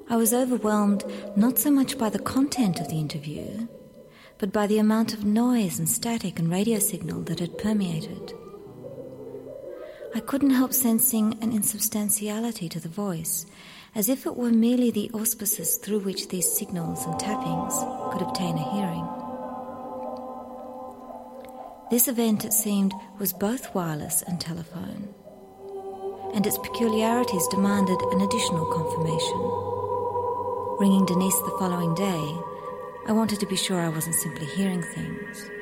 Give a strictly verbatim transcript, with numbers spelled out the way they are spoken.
I was overwhelmed not so much by the content of the interview, but by the amount of noise and static and radio signal that had permeated. I couldn't help sensing an insubstantiality to the voice, as if it were merely the auspices through which these signals and tappings could obtain a hearing. This event, it seemed, was both wireless and telephone, and its peculiarities demanded an additional confirmation. Ringing Denise the following day, I wanted to be sure I wasn't simply hearing things.